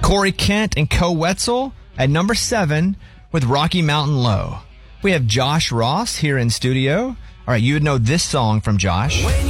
Corey Kent and Co Wetzel at number 7 with Rocky Mountain Low. We have Josh Ross here in studio. All right, you would know this song from Josh.